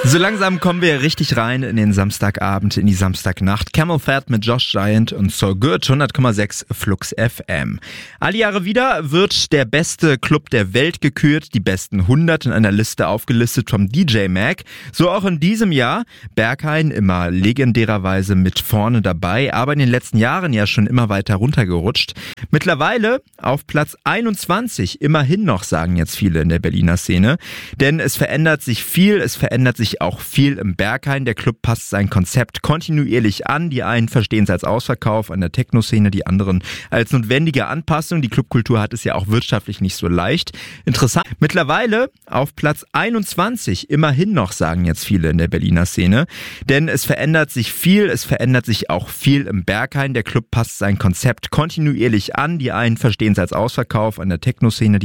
So langsam kommen wir richtig rein in den Samstagabend, in die Samstagnacht. Camel Fat mit Josh Giant und So Good, 100,6 Flux FM. Alle Jahre wieder wird der beste Club der Welt gekürt, die besten 100 in einer Liste aufgelistet vom DJ Mag. So auch in diesem Jahr. Berghain immer legendärerweise mit vorne dabei, aber in den letzten Jahren ja schon immer weiter runtergerutscht. Mittlerweile auf Platz 21, immerhin noch, sagen jetzt viele in der Berliner Szene. Denn es verändert sich viel, es verändert sich auch viel im Berghain. Der Club passt sein Konzept kontinuierlich an. Die einen verstehen es als Ausverkauf an der Techno-Szene, die anderen als notwendige Anpassung. Die Clubkultur hat es ja auch wirtschaftlich nicht so leicht. Interessant. Mittlerweile auf Platz 21, immerhin noch, sagen jetzt viele in der Berliner Szene. Denn es verändert sich viel, es verändert sich auch viel im Berghain. Der Club passt sein Konzept kontinuierlich an. Die einen verstehen es als Ausverkauf an der Techno-Szene,